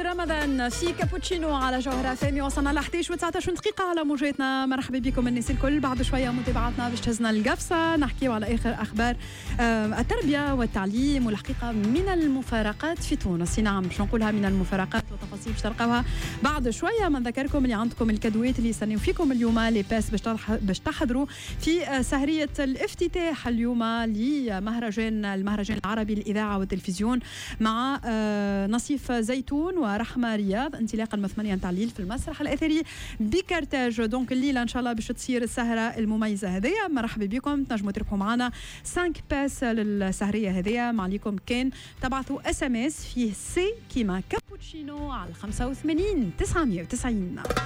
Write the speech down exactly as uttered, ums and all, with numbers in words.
رمضان في كابوتشينو على جوهرة فامي. وصلنا ل إحدى عشر وتسعة عشر دقيقة على موجاتنا. مرحبا بكم الناس الكل. بعد شوية متابعتنا باش تهزنا القفصة، نحكيو على آخر أخبار التربية والتعليم والحقيقة من المفارقات في تونس. نعم باش نقولها من المفارقات وتفاصيل باش تلقاوها بعد شوية. من ذكركم اللي عندكم الكادوات اللي يستنيو فيكم اليوم لي باس باش باش تحضروا في سهرية الافتتاح اليوم لمهرجان المهرجان العربي للإذاعة والتلفزيون مع نصيف زيتون ورحمة رياض، انطلاقا من ثمانية نتاع الليل في المسرح الأثري بكرتاج. دونك الليلة إن شاء الله باش تصير السهرة المميزة هذيا. مرحبا بكم، تنجموا تربحوا معنا خمسة باس للسهرية هذيا. ما عليكم كان تبعثوا اس ام اس فيه سي كيما كابوتشينو على خمسة وثمانين تسعمية وتسعين.